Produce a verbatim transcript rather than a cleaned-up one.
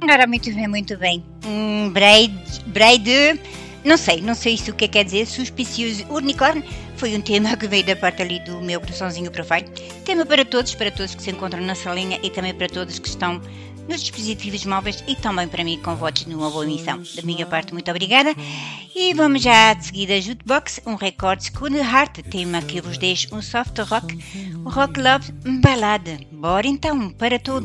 Ora, muito bem, muito bem. Um braid, braid, não sei, não sei isso o que é que quer dizer, suspicioso unicórnio, foi um tema que veio da parte ali do meu coraçãozinho profile. Tema para todos, para todos que se encontram na salinha e também para todos que estão nos dispositivos móveis e também para mim com votos numa boa emissão. Da minha parte, muito obrigada. E vamos já de seguida a Jukebox, um recorde com o Heart, tema que eu vos deixo um soft rock, o rock love balada. Bora então, para todos.